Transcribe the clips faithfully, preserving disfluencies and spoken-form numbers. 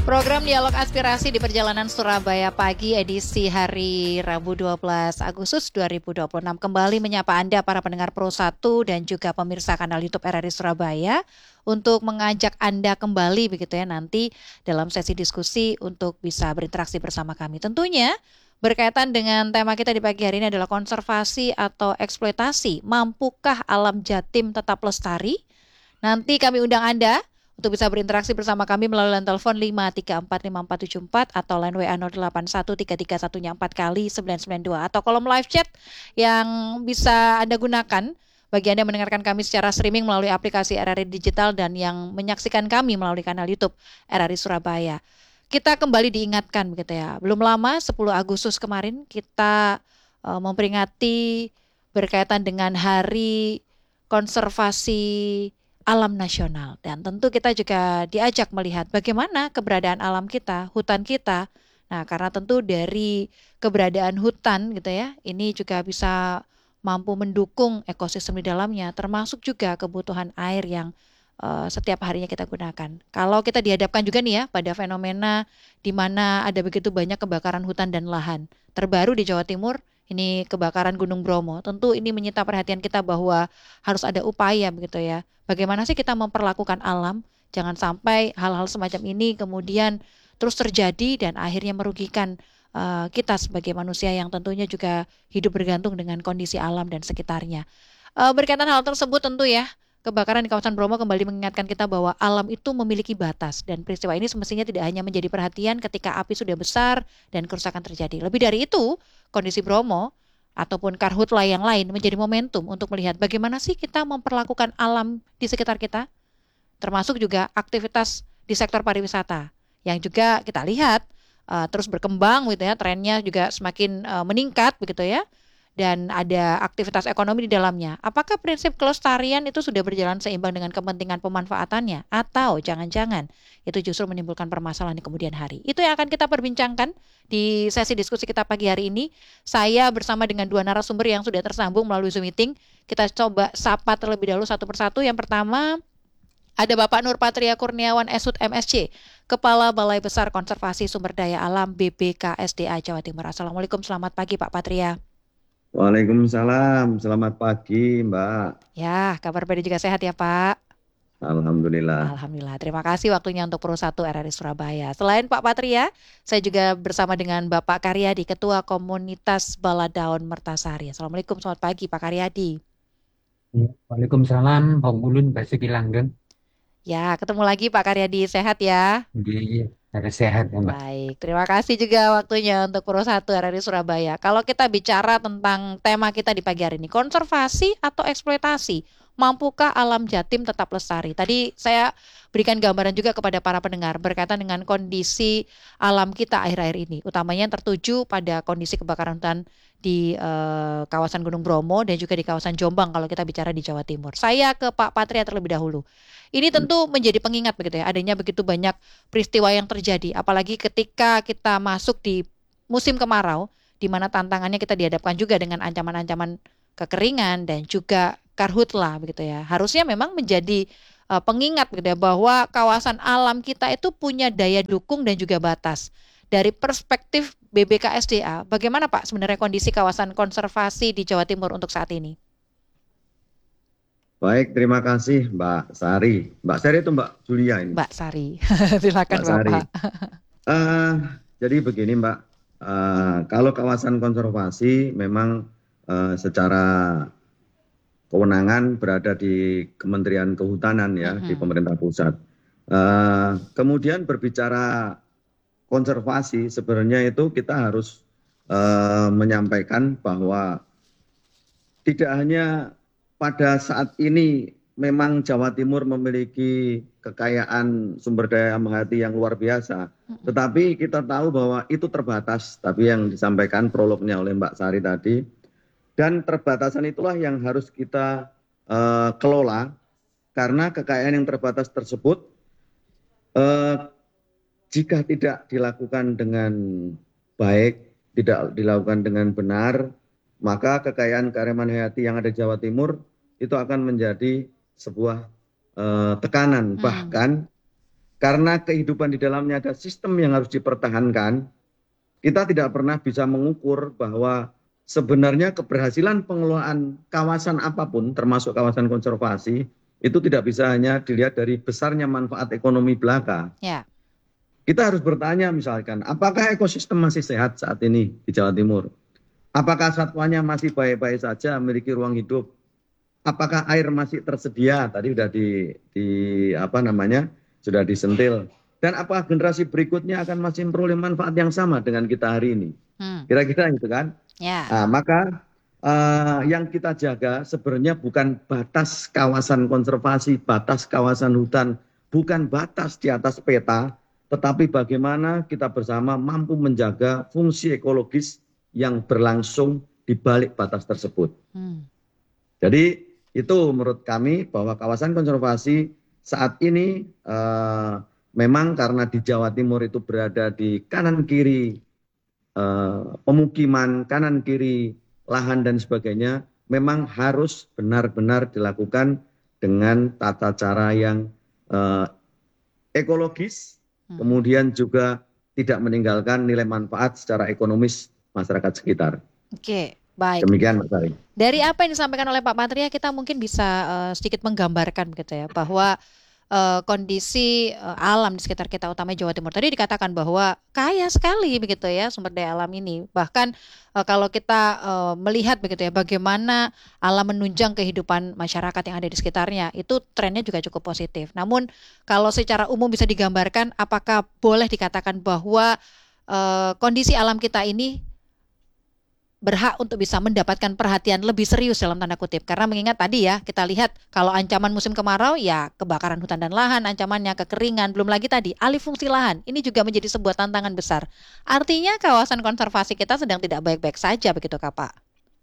Program Dialog Aspirasi di Perjalanan Surabaya Pagi edisi hari Rabu dua belas Agustus dua ribu dua puluh enam kembali menyapa Anda para pendengar Pro satu dan juga pemirsa kanal YouTube R R I Surabaya untuk mengajak Anda kembali begitu ya nanti dalam sesi diskusi untuk bisa berinteraksi bersama kami. Tentunya berkaitan dengan tema kita di pagi hari ini adalah konservasi atau eksploitasi. Mampukah alam Jatim tetap lestari? Nanti kami undang Anda untuk bisa berinteraksi bersama kami melalui line telepon lima tiga empat lima empat tujuh empat atau line W A nol delapan satu tiga tiga satu empat kali sembilan sembilan dua atau kolom live chat yang bisa Anda gunakan bagi Anda mendengarkan kami secara streaming melalui aplikasi R R I Digital dan yang menyaksikan kami melalui kanal YouTube R R I Surabaya. Kita kembali diingatkan begitu ya. Belum lama sepuluh Agustus kemarin kita uh, memperingati berkaitan dengan Hari Konservasi Alam Nasional, dan tentu kita juga diajak melihat bagaimana keberadaan alam kita, hutan kita. Nah, karena tentu dari keberadaan hutan gitu ya, ini juga bisa mampu mendukung ekosistem di dalamnya, termasuk juga kebutuhan air yang uh, setiap harinya kita gunakan. Kalau kita dihadapkan juga nih ya pada fenomena di mana ada begitu banyak kebakaran hutan dan lahan. Terbaru di Jawa Timur, ini kebakaran Gunung Bromo. Tentu ini menyita perhatian kita bahwa harus ada upaya begitu ya. Bagaimana sih kita memperlakukan alam? Jangan sampai hal-hal semacam ini kemudian terus terjadi dan akhirnya merugikan uh, kita sebagai manusia yang tentunya juga hidup bergantung dengan kondisi alam dan sekitarnya. Uh, berkaitan hal tersebut tentu ya, kebakaran di kawasan Bromo kembali mengingatkan kita bahwa alam itu memiliki batas dan peristiwa ini semestinya tidak hanya menjadi perhatian ketika api sudah besar dan kerusakan terjadi. Lebih dari itu, kondisi Bromo ataupun karhutla yang lain menjadi momentum untuk melihat bagaimana sih kita memperlakukan alam di sekitar kita, termasuk juga aktivitas di sektor pariwisata yang juga kita lihat uh, terus berkembang gitu ya, trennya juga semakin uh, meningkat begitu ya, dan ada aktivitas ekonomi di dalamnya. Apakah prinsip kelestarian itu sudah berjalan seimbang dengan kepentingan pemanfaatannya, atau jangan-jangan itu justru menimbulkan permasalahan di kemudian hari? Itu yang akan kita perbincangkan di sesi diskusi kita pagi hari ini. Saya bersama dengan dua narasumber yang sudah tersambung melalui Zoom meeting. Kita coba sapa terlebih dahulu satu persatu. Yang pertama ada Bapak Nur Patria Kurniawan S U D M S C, Kepala Balai Besar Konservasi Sumber Daya Alam B B K S D A Jawa Timur. Assalamualaikum, selamat pagi Pak Patria. Waalaikumsalam, selamat pagi Mbak. Ya, kabar baik juga sehat ya Pak. Alhamdulillah. Alhamdulillah, terima kasih waktunya untuk Pro satu R R I Surabaya. Selain Pak Patria, saya juga bersama dengan Bapak Karyadi, Ketua Komunitas Baladaun Mertasari. Assalamualaikum, selamat pagi Pak Karyadi. Waalaikumsalam, Pak Ulun, Basuki Langgeng. Ya, ketemu lagi Pak Karyadi, sehat ya? Di harus sehat ya Mbak. Baik, terima kasih juga waktunya untuk Pro satu R R I Surabaya. Kalau kita bicara tentang tema kita di pagi hari ini, konservasi atau eksploitasi, mampukah alam Jatim tetap lestari? Tadi saya berikan gambaran juga kepada para pendengar berkaitan dengan kondisi alam kita akhir-akhir ini, utamanya yang tertuju pada kondisi kebakaran hutan di eh, kawasan Gunung Bromo dan juga di kawasan Jombang kalau kita bicara di Jawa Timur. Saya ke Pak Patria terlebih dahulu. Ini tentu menjadi pengingat begitu ya, adanya begitu banyak peristiwa yang terjadi, apalagi ketika kita masuk di musim kemarau, di mana tantangannya kita dihadapkan juga dengan ancaman-ancaman kekeringan dan juga karhutla begitu ya. Harusnya memang menjadi uh, pengingat gitu ya, bahwa kawasan alam kita itu punya daya dukung dan juga batas. Dari perspektif B B K S D A, bagaimana Pak sebenarnya kondisi kawasan konservasi di Jawa Timur untuk saat ini? Baik, terima kasih Mbak Sari. Mbak Sari itu Mbak Julia ini. Mbak Sari, silakan Mbak Sari. Bapak. Uh, jadi begini Mbak, uh, kalau kawasan konservasi memang uh, secara kewenangan berada di Kementerian Kehutanan ya, mm-hmm. di pemerintah pusat. Uh, kemudian berbicara konservasi, sebenarnya itu kita harus uh, menyampaikan bahwa tidak hanya pada saat ini memang Jawa Timur memiliki kekayaan sumber daya hayati yang luar biasa. Tetapi kita tahu bahwa itu terbatas, tapi yang disampaikan prolognya oleh Mbak Sari tadi. Dan terbatasan itulah yang harus kita uh, kelola, karena kekayaan yang terbatas tersebut, uh, jika tidak dilakukan dengan baik, tidak dilakukan dengan benar, maka kekayaan keanekaragaman hayati yang ada di Jawa Timur itu akan menjadi sebuah uh, tekanan. Hmm. Bahkan karena kehidupan di dalamnya ada sistem yang harus dipertahankan, kita tidak pernah bisa mengukur bahwa sebenarnya keberhasilan pengelolaan kawasan apapun, termasuk kawasan konservasi, itu tidak bisa hanya dilihat dari besarnya manfaat ekonomi belaka. Ya. Kita harus bertanya misalkan, apakah ekosistem masih sehat saat ini di Jawa Timur? Apakah satwanya masih baik-baik saja, memiliki ruang hidup? Apakah air masih tersedia? Tadi sudah di, di apa namanya, sudah disentil. Dan apakah generasi berikutnya akan masih memperoleh manfaat yang sama dengan kita hari ini? Hmm. Kira-kira itu kan? Ya. Nah, maka uh, yang kita jaga sebenarnya bukan batas kawasan konservasi, batas kawasan hutan, bukan batas di atas peta, tetapi bagaimana kita bersama mampu menjaga fungsi ekologis yang berlangsung di balik batas tersebut. Hmm. Jadi itu menurut kami bahwa kawasan konservasi saat ini uh, memang karena di Jawa Timur itu berada di kanan kiri uh, pemukiman, kanan kiri lahan dan sebagainya, memang harus benar-benar dilakukan dengan tata cara yang uh, ekologis, hmm. kemudian juga tidak meninggalkan nilai manfaat secara ekonomis masyarakat sekitar. Oke. Baik. Demikian Mas Ari. Dari apa yang disampaikan oleh Pak Patria, kita mungkin bisa uh, sedikit menggambarkan gitu ya, bahwa uh, kondisi uh, alam di sekitar kita, utamanya Jawa Timur tadi dikatakan bahwa kaya sekali begitu ya sumber daya alam ini. Bahkan uh, kalau kita uh, melihat begitu ya, bagaimana alam menunjang kehidupan masyarakat yang ada di sekitarnya, itu trennya juga cukup positif. Namun kalau secara umum bisa digambarkan, apakah boleh dikatakan bahwa uh, kondisi alam kita ini berhak untuk bisa mendapatkan perhatian lebih serius dalam tanda kutip, karena mengingat tadi ya, kita lihat kalau ancaman musim kemarau ya kebakaran hutan dan lahan, ancamannya kekeringan, belum lagi tadi alih fungsi lahan, ini juga menjadi sebuah tantangan besar. Artinya kawasan konservasi kita sedang tidak baik-baik saja begitu Kak Pak?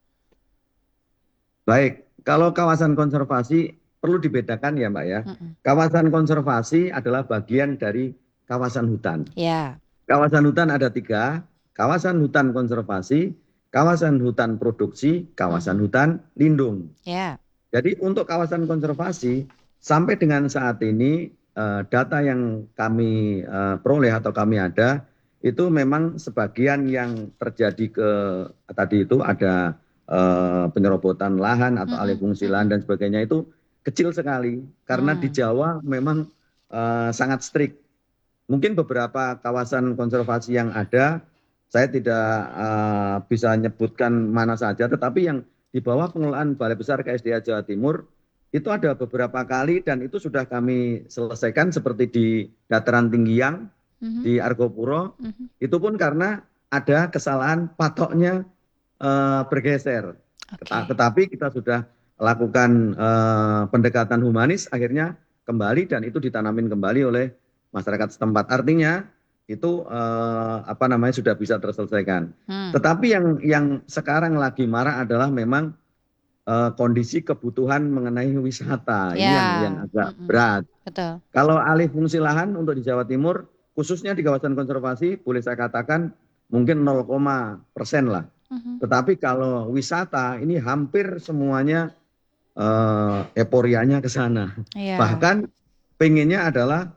Baik, kalau kawasan konservasi perlu dibedakan ya Mbak ya. Mm-mm. Kawasan konservasi adalah bagian dari kawasan hutan. Ya. Kawasan hutan ada tiga, kawasan hutan konservasi, kawasan hutan produksi, kawasan hmm. hutan lindung. Yeah. Jadi untuk kawasan konservasi sampai dengan saat ini uh, data yang kami uh, peroleh atau kami ada itu memang sebagian yang terjadi ke tadi itu ada uh, penyerobotan lahan atau hmm. alih fungsi lahan dan sebagainya itu kecil sekali karena hmm. di Jawa memang uh, sangat strict. Mungkin beberapa kawasan konservasi yang ada saya tidak uh, bisa menyebutkan mana saja, tetapi yang di bawah pengelolaan Balai Besar K S D A Jawa Timur itu ada beberapa kali dan itu sudah kami selesaikan seperti di Dataran Tinggiang, mm-hmm. di Argopuro, mm-hmm. itu pun karena ada kesalahan patoknya uh, bergeser. Okay. Tetapi kita sudah lakukan uh, pendekatan humanis, akhirnya kembali dan itu ditanamin kembali oleh masyarakat setempat. Artinya itu eh, apa namanya sudah bisa terselesaikan. Hmm. Tetapi yang yang sekarang lagi marah adalah memang eh, kondisi kebutuhan mengenai wisata. Yeah. Ini yang yang agak Mm-mm. berat. Betul. Kalau alih fungsi lahan untuk di Jawa Timur, khususnya di kawasan konservasi, boleh saya katakan mungkin nol persen lah. Mm-hmm. Tetapi kalau wisata ini hampir semuanya eh, euforianya ke sana. Yeah. Bahkan pengennya adalah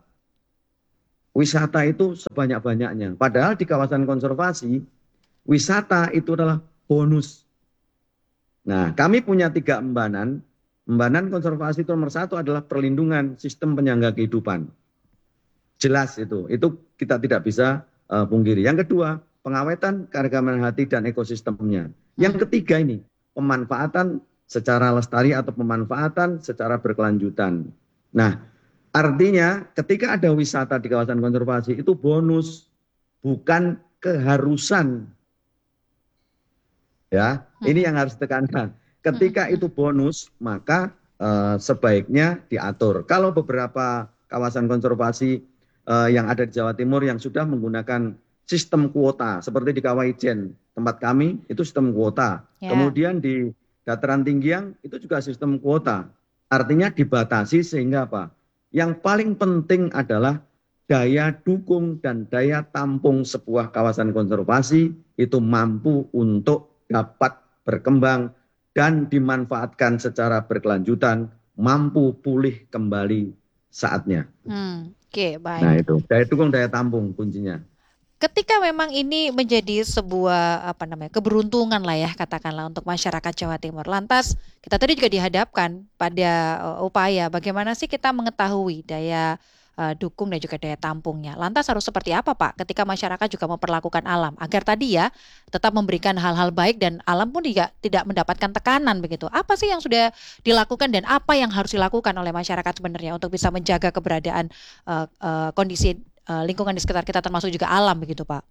wisata itu sebanyak-banyaknya. Padahal di kawasan konservasi, wisata itu adalah bonus. Nah, kami punya tiga embanan. Embanan konservasi itu nomor satu adalah perlindungan sistem penyangga kehidupan. Jelas itu. Itu kita tidak bisa uh, pungkiri. Yang kedua, pengawetan keanekaragaman hayati dan ekosistemnya. Yang ketiga ini, pemanfaatan secara lestari atau pemanfaatan secara berkelanjutan. Nah, artinya ketika ada wisata di kawasan konservasi itu bonus, bukan keharusan. Ya, hmm. ini yang harus ditekankan. Ketika hmm. itu bonus, maka eh, sebaiknya diatur. Kalau beberapa kawasan konservasi eh, yang ada di Jawa Timur yang sudah menggunakan sistem kuota, seperti di Kawaijen, tempat kami itu sistem kuota. Yeah. Kemudian di Dataran Tinggiang itu juga sistem kuota. Artinya dibatasi sehingga apa? Yang paling penting adalah daya dukung dan daya tampung sebuah kawasan konservasi itu mampu untuk dapat berkembang dan dimanfaatkan secara berkelanjutan, mampu pulih kembali saatnya. Hmm, oke, baik. Nah itu daya dukung daya tampung kuncinya. Ketika memang ini menjadi sebuah apa namanya keberuntungan lah ya katakanlah untuk masyarakat Jawa Timur. Lantas kita tadi juga dihadapkan pada uh, upaya bagaimana sih kita mengetahui daya uh, dukung dan juga daya tampungnya. Lantas harus seperti apa Pak ketika masyarakat juga memperlakukan alam agar tadi ya tetap memberikan hal-hal baik dan alam pun juga tidak mendapatkan tekanan begitu. Apa sih yang sudah dilakukan dan apa yang harus dilakukan oleh masyarakat sebenarnya untuk bisa menjaga keberadaan uh, uh, kondisi uh, lingkungan di sekitar kita termasuk juga alam begitu Pak?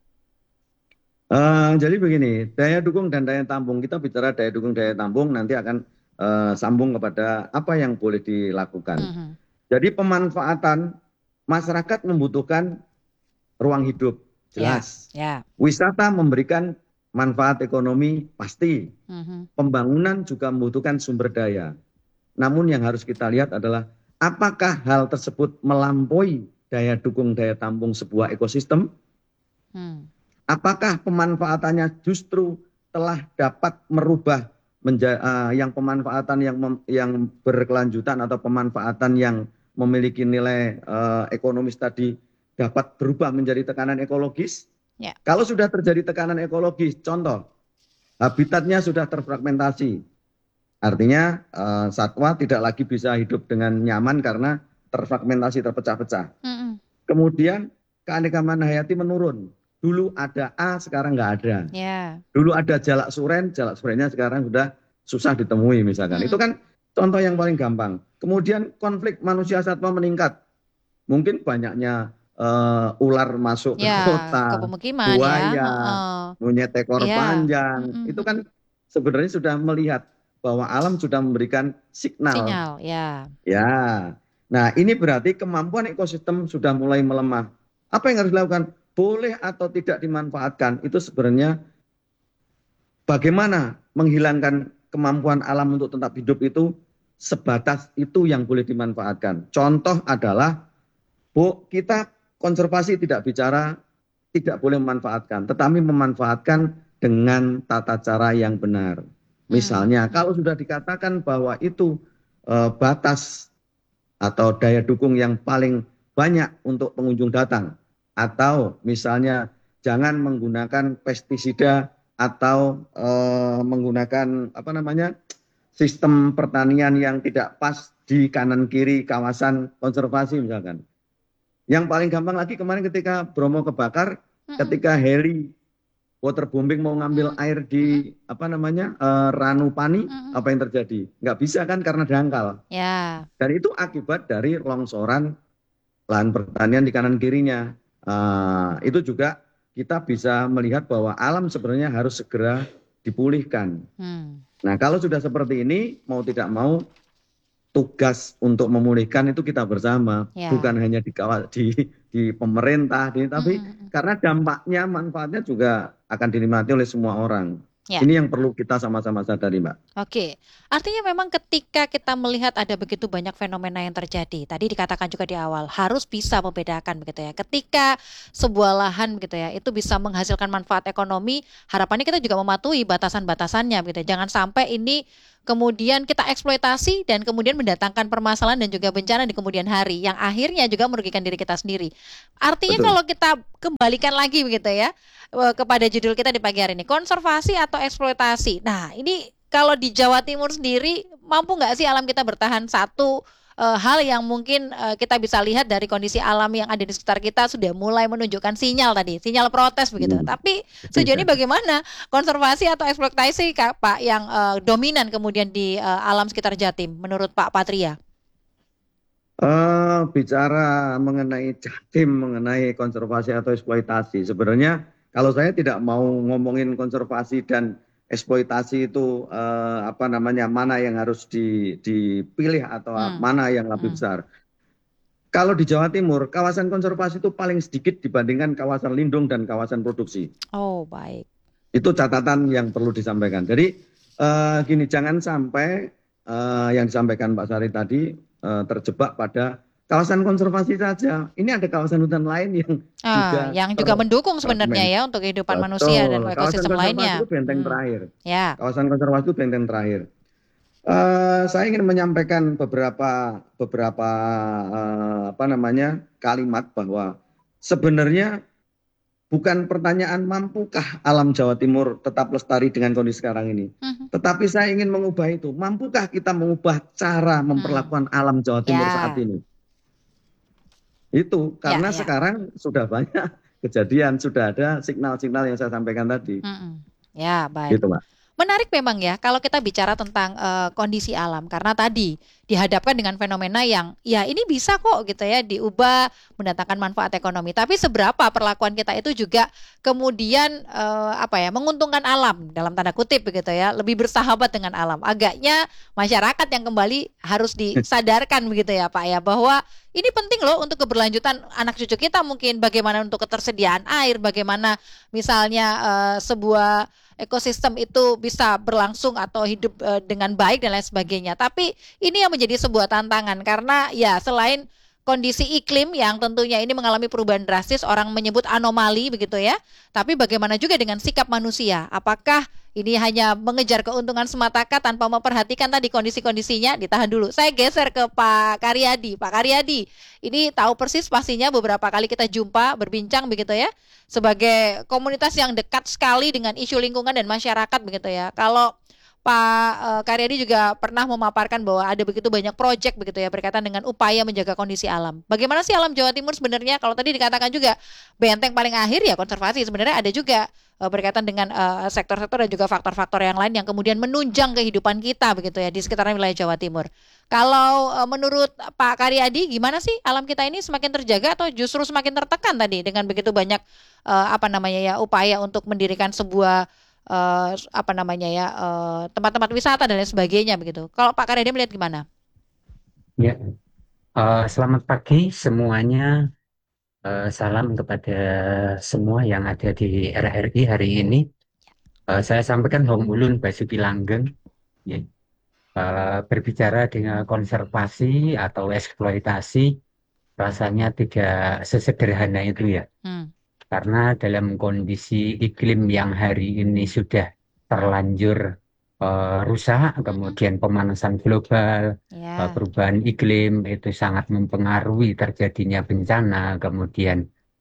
Uh, jadi begini, daya dukung dan daya tampung, kita bicara daya dukung daya tampung nanti akan uh, sambung kepada apa yang boleh dilakukan. Mhm. Jadi pemanfaatan masyarakat membutuhkan ruang hidup, jelas. Ya. Wisata memberikan manfaat ekonomi pasti. Mhm. Pembangunan juga membutuhkan sumber daya. Namun yang harus kita lihat adalah apakah hal tersebut melampaui daya dukung daya tampung sebuah ekosistem? Hmm. Apakah pemanfaatannya justru telah dapat merubah menja- uh, yang pemanfaatan yang mem- yang berkelanjutan atau pemanfaatan yang memiliki nilai uh, ekonomis tadi dapat berubah menjadi tekanan ekologis? Ya. Kalau sudah terjadi tekanan ekologis, contoh habitatnya sudah terfragmentasi, artinya uh, satwa tidak lagi bisa hidup dengan nyaman karena terfragmentasi, terpecah-pecah. Mm-mm. Kemudian keanekaragaman hayati menurun. Dulu ada A, sekarang nggak ada. Ya. Dulu ada jalak suren, jalak surennya sekarang sudah susah ditemui misalkan. Mm-mm. Itu kan contoh yang paling gampang. Kemudian konflik manusia satwa meningkat. Mungkin banyaknya uh, ular masuk ke Ya, kota, ke pemukiman ya. buaya, Heeh. monyet ekor Ya. panjang. Mm-mm. Itu kan sebenarnya sudah melihat bahwa alam sudah memberikan signal. Sinyal, ya. Ya. Nah, ini berarti kemampuan ekosistem sudah mulai melemah. Apa yang harus dilakukan? Boleh atau tidak dimanfaatkan, itu sebenarnya bagaimana menghilangkan kemampuan alam untuk tetap hidup itu sebatas itu yang boleh dimanfaatkan. Contoh adalah, Bu, kita konservasi tidak bicara tidak boleh memanfaatkan, tetapi memanfaatkan dengan tata cara yang benar. Misalnya, Hmm. kalau sudah dikatakan bahwa itu eh, batas atau daya dukung yang paling banyak untuk pengunjung datang, atau misalnya jangan menggunakan pestisida atau eh, menggunakan apa namanya sistem pertanian yang tidak pas di kanan kiri kawasan konservasi misalkan. Yang paling gampang lagi kemarin ketika Bromo kebakar, Mm-mm. ketika heli waterbombing mau ngambil Mm-mm. air di apa namanya eh, Ranupani, Mm-mm. apa yang terjadi? Nggak bisa kan karena dangkal. Ya. Dan itu akibat dari longsoran lahan pertanian di kanan kirinya. Uh, itu juga kita bisa melihat bahwa alam sebenarnya harus segera dipulihkan. Hmm. Nah, kalau sudah seperti ini, mau tidak mau tugas untuk memulihkan itu kita bersama, Ya. bukan hanya di di, di pemerintah, di, tapi Mm-mm. karena dampaknya, manfaatnya juga akan dinikmati oleh semua orang. Ya. Ini yang perlu kita sama-sama sadari, Mbak. Oke, artinya memang ketika kita melihat ada begitu banyak fenomena yang terjadi, tadi dikatakan juga di awal harus bisa membedakan begitu ya. Ketika sebuah lahan begitu ya, itu bisa menghasilkan manfaat ekonomi, harapannya kita juga mematuhi batasan-batasannya begitu ya. Jangan sampai ini kemudian kita eksploitasi dan kemudian mendatangkan permasalahan dan juga bencana di kemudian hari yang akhirnya juga merugikan diri kita sendiri. Artinya Betul. kalau kita kembalikan lagi begitu ya kepada judul kita di pagi hari ini, konservasi atau eksploitasi. Nah, ini kalau di Jawa Timur sendiri mampu nggak sih alam kita bertahan? Satu uh, hal yang mungkin uh, kita bisa lihat dari kondisi alam yang ada di sekitar kita sudah mulai menunjukkan sinyal tadi, sinyal protes begitu. Hmm. Tapi sejauh ini bagaimana konservasi atau eksploitasi Pak yang uh, dominan kemudian di uh, alam sekitar Jatim menurut Pak Patria? Uh, bicara mengenai Jatim, mengenai konservasi atau eksploitasi, sebenarnya kalau saya tidak mau ngomongin konservasi dan eksploitasi itu uh, apa namanya mana yang harus di, dipilih atau Hmm. mana yang lebih Hmm. besar. Kalau di Jawa Timur, kawasan konservasi itu paling sedikit dibandingkan kawasan lindung dan kawasan produksi. Oh, baik. Itu catatan yang perlu disampaikan. Jadi uh, gini, jangan sampai uh, yang disampaikan Pak Sari tadi uh, terjebak pada kawasan konservasi saja. Ini ada kawasan hutan lain yang ah, juga yang juga ter- mendukung sebenarnya ya untuk kehidupan manusia dan Betul. Kawasan ekosistem konservasi lainnya. itu benteng Hmm. terakhir. Ya. Kawasan konservasi itu benteng terakhir. Eh, saya ingin menyampaikan beberapa beberapa eh, apa namanya kalimat bahwa sebenarnya bukan pertanyaan mampukah alam Jawa Timur tetap lestari dengan kondisi sekarang ini, Mhm. tetapi saya ingin mengubah itu. Mampukah kita mengubah cara Hmm. memperlakukan alam Jawa Timur saat Ya, ini? Itu ya, karena ya. sekarang sudah banyak kejadian, sudah ada signal-signal yang saya sampaikan tadi. Mm-mm. Ya, baik. Gitu, Mbak. Menarik memang ya kalau kita bicara tentang eh, kondisi alam karena tadi dihadapkan dengan fenomena yang ya ini bisa kok gitu ya diubah mendatangkan manfaat ekonomi. Tapi seberapa perlakuan kita itu juga kemudian eh, apa ya menguntungkan alam dalam tanda kutip begitu ya, lebih bersahabat dengan alam. Agaknya masyarakat yang kembali harus disadarkan begitu ya Pak ya bahwa ini penting loh untuk keberlanjutan anak cucu kita mungkin bagaimana untuk ketersediaan air, bagaimana misalnya eh, sebuah ekosistem itu bisa berlangsung atau hidup eh, dengan baik dan lain sebagainya. Tapi ini yang menjadi sebuah tantangan karena ya selain kondisi iklim yang tentunya ini mengalami perubahan drastis, orang menyebut anomali begitu ya. Tapi bagaimana juga dengan sikap manusia? Apakah ini hanya mengejar keuntungan semata tanpa memperhatikan tadi kondisi-kondisinya? Ditahan dulu. Saya geser ke Pak Karyadi. Pak Karyadi, ini tahu persis pastinya beberapa kali kita jumpa berbincang begitu ya sebagai komunitas yang dekat sekali dengan isu lingkungan dan masyarakat begitu ya. Kalau Pak eh, Karyadi juga pernah memaparkan bahwa ada begitu banyak proyek begitu ya berkaitan dengan upaya menjaga kondisi alam. Bagaimana sih alam Jawa Timur sebenarnya? Kalau tadi dikatakan juga benteng paling akhir ya konservasi. Sebenarnya ada juga eh, berkaitan dengan eh, sektor-sektor dan juga faktor-faktor yang lain yang kemudian menunjang kehidupan kita begitu ya di sekitaran wilayah Jawa Timur. Kalau eh, menurut Pak Karyadi gimana sih alam kita ini semakin terjaga atau justru semakin tertekan tadi dengan begitu banyak eh, apa namanya ya upaya untuk mendirikan sebuah eh, apa namanya ya eh, tempat-tempat wisata dan lain sebagainya begitu. Kalau Pak Karyadi melihat gimana? Ya, eh, selamat pagi semuanya. Eh, salam kepada semua yang ada di R R I hari ini. Eh, saya sampaikan Hong Ulun Basuki Langgeng. Ya. Eh, berbicara dengan konservasi atau eksploitasi, rasanya tidak sesederhana itu ya. Hmm. Karena dalam kondisi iklim yang hari ini sudah terlanjur eh, rusak, Mm-mm. kemudian pemanasan global, eh, Ya. perubahan iklim itu sangat mempengaruhi terjadinya bencana, kemudian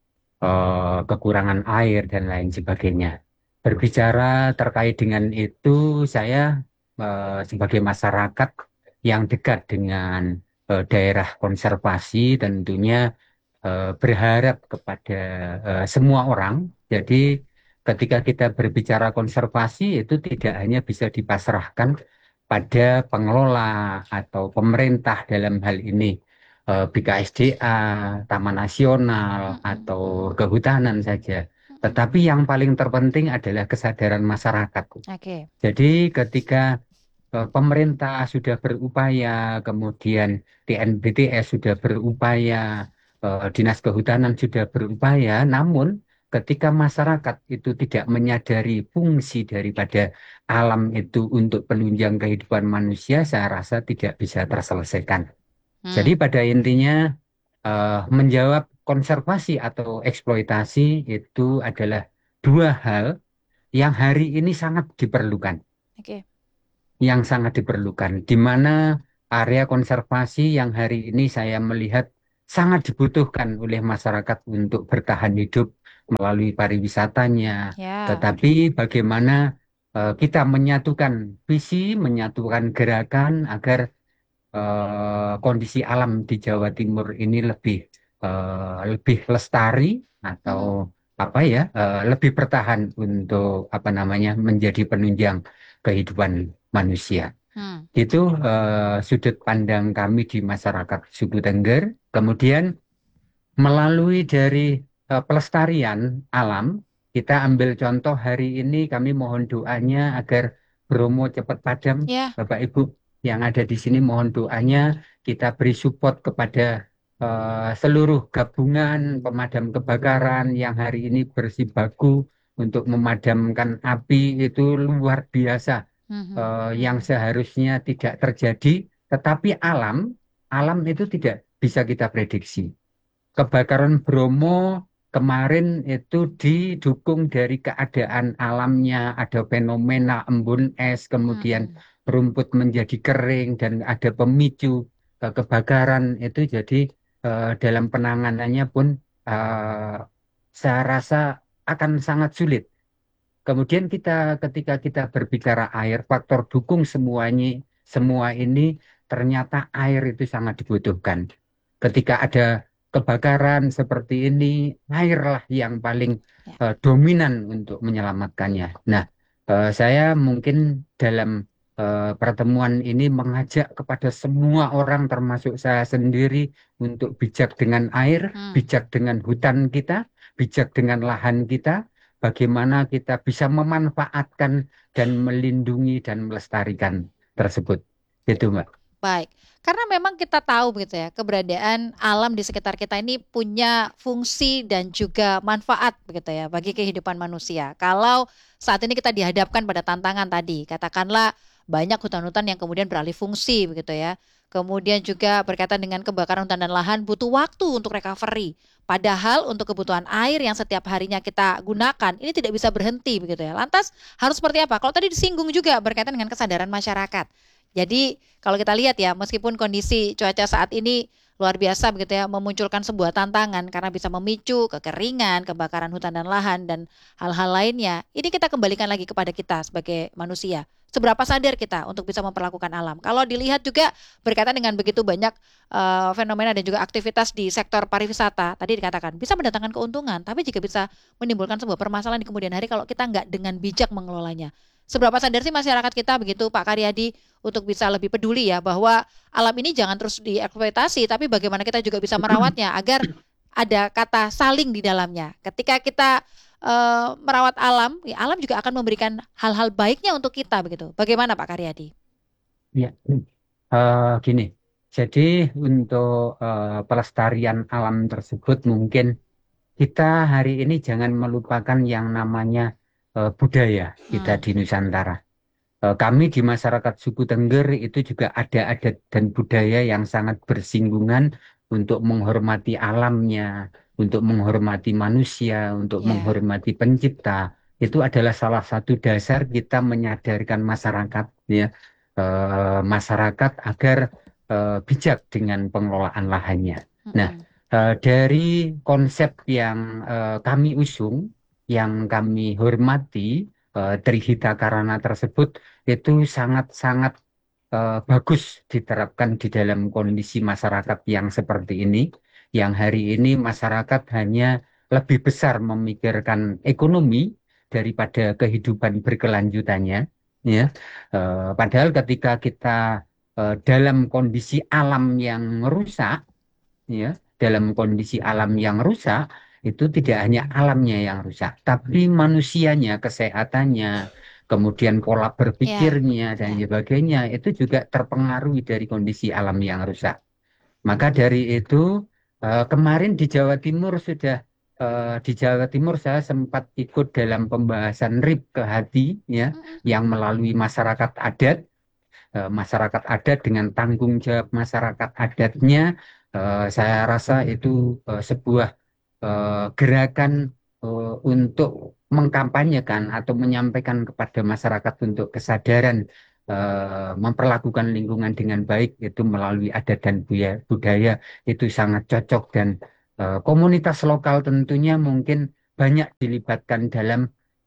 eh, kekurangan air dan lain sebagainya. Berbicara terkait dengan itu, saya eh, sebagai masyarakat yang dekat dengan eh, daerah konservasi tentunya eh, berharap kepada eh, semua orang. Jadi ketika kita berbicara konservasi itu tidak hanya bisa dipasrahkan pada pengelola atau pemerintah dalam hal ini eh, B K S D A, Taman Nasional Mm-mm. atau kehutanan saja. Mm-mm. Tetapi yang paling terpenting adalah kesadaran masyarakat. Oke. Jadi ketika eh, pemerintah sudah berupaya, kemudian T N B T S sudah berupaya, eh, Dinas Kehutanan sudah berupaya, namun ketika masyarakat itu tidak menyadari fungsi daripada alam itu untuk penunjang kehidupan manusia, saya rasa tidak bisa terselesaikan. Jadi Hmm. pada intinya eh, menjawab konservasi atau eksploitasi itu adalah dua hal yang hari ini sangat diperlukan Oke. yang sangat diperlukan, di mana area konservasi yang hari ini saya melihat sangat dibutuhkan oleh masyarakat untuk bertahan hidup melalui pariwisatanya. Ya. Tetapi bagaimana eh, kita menyatukan visi, menyatukan gerakan agar eh, kondisi alam di Jawa Timur ini lebih eh, lebih lestari atau Mhm. apa ya, eh, lebih bertahan untuk apa namanya menjadi penunjang kehidupan manusia. Hmm. Itu eh, sudut pandang kami di masyarakat suku Tengger. Kemudian melalui dari eh, pelestarian alam, kita ambil contoh hari ini kami mohon doanya agar Bromo cepat padam. Ya. Bapak Ibu yang ada di sini mohon doanya kita beri support kepada eh, seluruh gabungan pemadam kebakaran yang hari ini berjibaku untuk memadamkan api itu luar biasa, Mhm. eh, yang Mhm. seharusnya tidak terjadi, tetapi alam, alam itu tidak bisa kita prediksi. Kebakaran Bromo kemarin itu didukung dari keadaan alamnya, ada fenomena embun es, kemudian Mhm. rumput menjadi kering dan ada pemicu eh, kebakaran itu jadi eh, dalam penanganannya pun eh, saya rasa akan sangat sulit. Kemudian kita ketika kita berbicara air, faktor dukung semuanya semua ini ternyata air itu sangat dibutuhkan. Ketika ada kebakaran seperti ini, airlah yang paling Ya. eh, dominan untuk menyelamatkannya. Nah, eh, saya mungkin dalam eh, pertemuan ini mengajak kepada semua orang, termasuk saya sendiri, untuk bijak dengan air, Hmm. bijak dengan hutan kita, bijak dengan lahan kita, bagaimana kita bisa memanfaatkan dan melindungi dan melestarikan tersebut. Itu, Mbak. Baik, karena memang kita tahu begitu ya, keberadaan alam di sekitar kita ini punya fungsi dan juga manfaat begitu ya bagi kehidupan manusia. Kalau saat ini kita dihadapkan pada tantangan tadi, katakanlah banyak hutan-hutan yang kemudian beralih fungsi begitu ya. Kemudian juga berkaitan dengan kebakaran hutan dan lahan butuh waktu untuk recovery. Padahal untuk kebutuhan air yang setiap harinya kita gunakan ini tidak bisa berhenti begitu ya. Lantas harus seperti apa? Kalau tadi disinggung juga berkaitan dengan kesadaran masyarakat. Jadi kalau kita lihat ya, meskipun kondisi cuaca saat ini luar biasa begitu ya, memunculkan sebuah tantangan karena bisa memicu kekeringan, kebakaran hutan dan lahan dan hal-hal lainnya. Ini kita kembalikan lagi kepada kita sebagai manusia. Seberapa sadar kita untuk bisa memperlakukan alam. Kalau dilihat juga berkaitan dengan begitu banyak uh, fenomena dan juga aktivitas di sektor pariwisata, tadi dikatakan bisa mendatangkan keuntungan, tapi juga bisa menimbulkan sebuah permasalahan di kemudian hari kalau kita nggak dengan bijak mengelolanya. Seberapa sadar sih masyarakat kita begitu Pak Karyadi untuk bisa lebih peduli ya bahwa alam ini jangan terus dieksploitasi, tapi bagaimana kita juga bisa merawatnya agar ada kata saling di dalamnya. Ketika kita uh, merawat alam, ya alam juga akan memberikan hal-hal baiknya untuk kita begitu. Bagaimana Pak Karyadi? Ya, Eh, gini. Jadi untuk eh, pelestarian alam tersebut mungkin kita hari ini jangan melupakan yang namanya eh, budaya kita Hmm, di Nusantara. Eh, kami di masyarakat suku Tengger itu juga ada adat dan budaya yang sangat bersinggungan untuk menghormati alamnya, untuk menghormati manusia, untuk ya, menghormati pencipta. Itu adalah salah satu dasar kita menyadarkan masyarakat, ya, eh, masyarakat agar eh, bijak dengan pengelolaan lahannya. Nah, mm-mm. eh, dari konsep yang eh, kami usung, yang kami hormati, eh, Trihita Karana tersebut itu sangat-sangat eh, bagus diterapkan di dalam kondisi masyarakat yang seperti ini, yang hari ini masyarakat hanya lebih besar memikirkan ekonomi daripada kehidupan berkelanjutannya, ya. Eh, padahal ketika kita eh, dalam kondisi alam yang rusak, ya, dalam kondisi alam yang rusak, itu tidak hanya alamnya yang rusak, tapi manusianya, kesehatannya, kemudian pola Ya, berpikirnya dan ya, sebagainya itu juga terpengaruh dari kondisi alam yang rusak. Maka dari itu eh, kemarin di Jawa Timur sudah eh, di Jawa Timur saya sempat ikut dalam pembahasan R I P ke Hati, ya, mm-mm. yang melalui masyarakat adat, eh, masyarakat adat dengan tanggung jawab masyarakat adatnya. Eh, saya rasa itu eh, sebuah eh, gerakan eh, untuk mengkampanyekan atau menyampaikan kepada masyarakat untuk kesadaran eh, memperlakukan lingkungan dengan baik itu melalui adat dan buya- budaya itu sangat cocok dan eh, komunitas lokal tentunya mungkin banyak dilibatkan dalam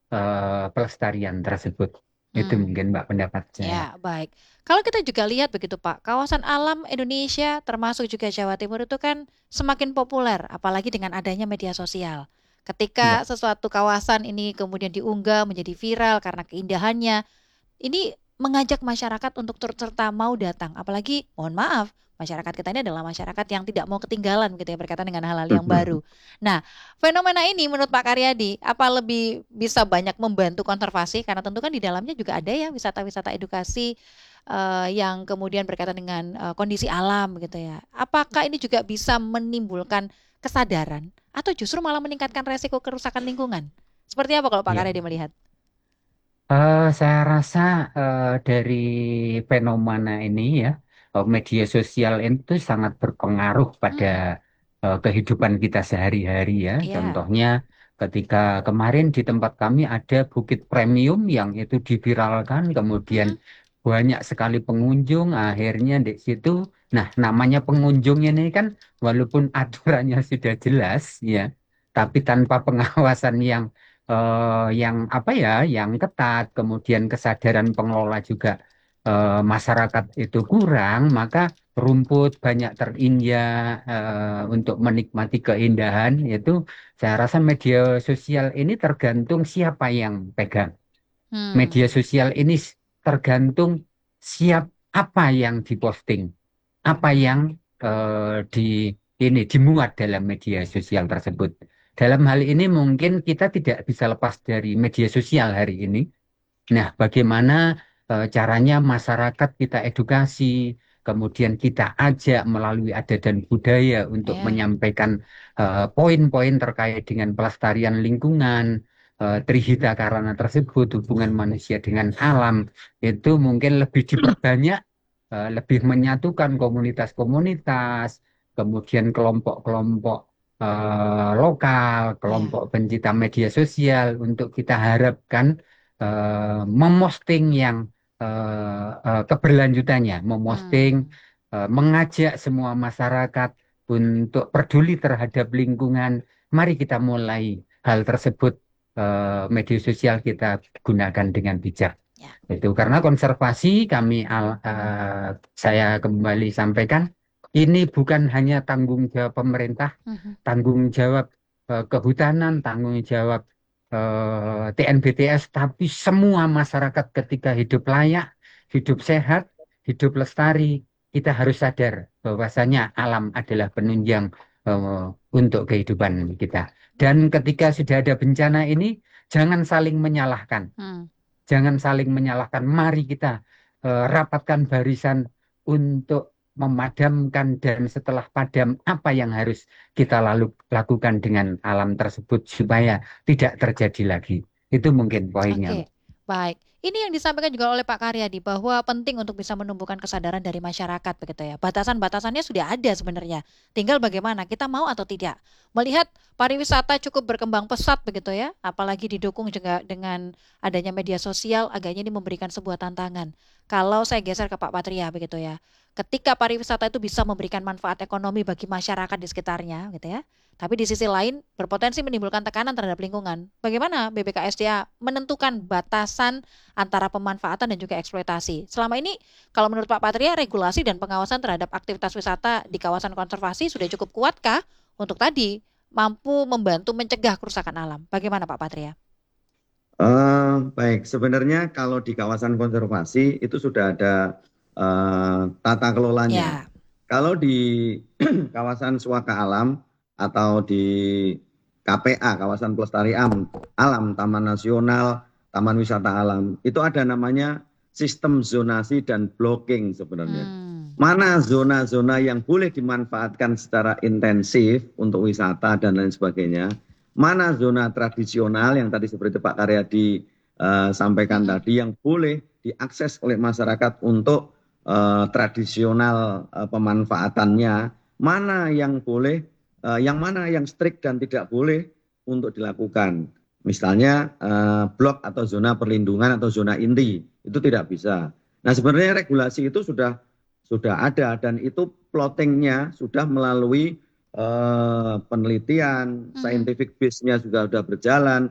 eh, pelestarian tersebut. Itu Hmm. mungkin Mbak pendapat saya. Ya, baik. Kalau kita juga lihat begitu Pak, kawasan alam Indonesia termasuk juga Jawa Timur itu kan semakin populer, apalagi dengan adanya media sosial. Ya. Ketika sesuatu kawasan ini kemudian diunggah menjadi viral karena keindahannya, ini mengajak masyarakat untuk turut serta mau datang. Apalagi, mohon maaf, masyarakat kita ini adalah masyarakat yang tidak mau ketinggalan gitu ya berkaitan dengan hal-hal yang baru. Nah, fenomena ini menurut Pak Karyadi, apa lebih bisa banyak membantu konservasi? Karena tentu kan di dalamnya juga ada ya wisata-wisata edukasi eh, yang kemudian berkaitan dengan eh, kondisi alam gitu ya. Apakah ini juga bisa menimbulkan kesadaran atau justru malah meningkatkan resiko kerusakan lingkungan? Seperti apa kalau Pak Ya. Karyadi melihat? Eh, saya rasa eh, dari fenomena ini, ya, eh, media sosial itu sangat berpengaruh pada Hmm, eh, kehidupan kita sehari-hari, ya. iya. Contohnya ketika kemarin di tempat kami ada bukit premium yang itu diviralkan, kemudian Mm-mm. banyak sekali pengunjung, akhirnya di situ, nah namanya pengunjung ini kan walaupun aturannya sudah jelas ya, tapi tanpa pengawasan yang eh, yang apa ya, yang ketat, kemudian kesadaran pengelola juga eh, masyarakat itu kurang, maka rumput banyak terinjak eh, untuk menikmati keindahan itu. Saya rasa media sosial ini tergantung siapa yang pegang. Hmm. Media sosial ini s- tergantung siap apa yang diposting, apa yang eh, di ini dimuat dalam media sosial tersebut. Dalam hal ini mungkin kita tidak bisa lepas dari media sosial hari ini. Nah, bagaimana eh, caranya masyarakat kita edukasi, kemudian kita ajak melalui adat dan budaya untuk Ya. menyampaikan eh, poin-poin terkait dengan pelestarian lingkungan, eh, Trihita Karana tersebut, hubungan manusia dengan alam, itu mungkin lebih diperbanyak, eh, lebih menyatukan komunitas-komunitas, kemudian kelompok-kelompok eh, lokal, Ya. kelompok pencinta media sosial untuk kita harapkan eh, memosting yang eh, eh, keberlanjutannya, memosting, Hmm. eh, mengajak semua masyarakat untuk peduli terhadap lingkungan. Mari kita mulai hal tersebut, eh, media sosial kita gunakan dengan bijak. Ya. Itu karena konservasi kami al- eh, saya kembali sampaikan ini bukan hanya tanggung jawab pemerintah, Mhm. tanggung jawab eh, kehutanan, tanggung jawab eh, T N B T S, tapi semua masyarakat ketika hidup layak, hidup sehat, hidup lestari, kita harus sadar bahwasanya alam adalah penunjang eh, untuk kehidupan kita. Dan ketika sudah ada bencana ini, jangan saling menyalahkan. Hmm. Jangan saling menyalahkan. Mari kita eh, rapatkan barisan untuk memadamkan dan setelah padam apa yang harus kita lalu lakukan dengan alam tersebut supaya tidak terjadi lagi. Itu mungkin poinnya. Oke, baik. Ini yang disampaikan juga oleh Pak Karyadi bahwa penting untuk bisa menumbuhkan kesadaran dari masyarakat begitu ya. Batasan-batasannya sudah ada sebenarnya. Tinggal bagaimana kita mau atau tidak. Melihat pariwisata cukup berkembang pesat begitu ya, apalagi didukung juga dengan adanya media sosial, agaknya ini memberikan sebuah tantangan. Kalau saya geser ke Pak Patria begitu ya. Ketika pariwisata itu bisa memberikan manfaat ekonomi bagi masyarakat di sekitarnya gitu ya. Tapi di sisi lain berpotensi menimbulkan tekanan terhadap lingkungan. Bagaimana B P K S D A menentukan batasan antara pemanfaatan dan juga eksploitasi? Selama ini kalau menurut Pak Patria regulasi dan pengawasan terhadap aktivitas wisata di kawasan konservasi sudah cukup kuatkah untuk tadi mampu membantu mencegah kerusakan alam? Bagaimana Pak Patria? Eh, baik, sebenarnya kalau di kawasan konservasi itu sudah ada eh, tata kelolanya. Ya. Kalau di kawasan suaka alam atau di K P A, kawasan pelestarian alam, Taman Nasional, Taman Wisata Alam, itu ada namanya sistem zonasi dan blocking sebenarnya. Hmm. Mana zona-zona yang boleh dimanfaatkan secara intensif untuk wisata dan lain sebagainya, mana zona tradisional yang tadi seperti Pak Karyadi uh, sampaikan Mm-mm. tadi yang boleh diakses oleh masyarakat untuk uh, tradisional uh, pemanfaatannya, mana yang boleh, uh, yang mana yang strict dan tidak boleh untuk dilakukan. Misalnya uh, blok atau zona perlindungan atau zona inti itu tidak bisa. Nah sebenarnya regulasi itu sudah sudah ada dan itu plottingnya sudah melalui uh, penelitian, Mhm. scientific base-nya juga sudah berjalan,